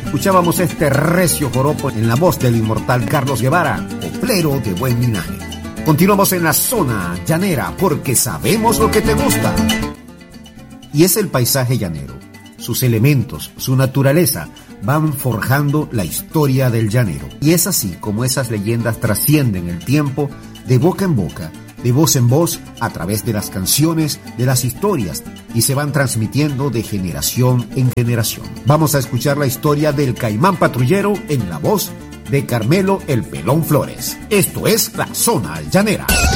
escuchábamos este recio joropo en la voz del inmortal Carlos Guevara, coplero de buen linaje. Continuamos en la zona llanera porque sabemos lo que te gusta. Y es el paisaje llanero. Sus elementos, su naturaleza, van forjando la historia del llanero. Y es así como esas leyendas trascienden el tiempo de boca en boca, de voz en voz, a través de las canciones, de las historias, y se van transmitiendo de generación en generación. Vamos a escuchar la historia del Caimán Patrullero en la voz de Carmelo el Pelón Flores. Esto es La Zona Llanera.